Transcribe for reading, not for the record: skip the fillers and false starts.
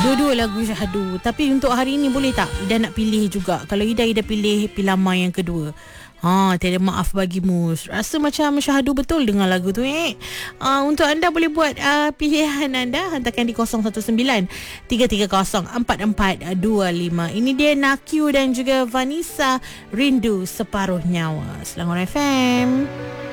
Dua-dua lagu syahdu. Tapi untuk hari ni boleh tak Ida nak pilih juga? Kalau Ida pilih Pilama yang kedua. Tiada maaf bagimu. Rasa macam syahdu betul dengan lagu tu Untuk anda boleh buat pilihan anda. Hantarkan di 019-330-4425. Ini dia Nakyu dan juga Vanessa, Rindu Separuh Nyawa. Selangor FM.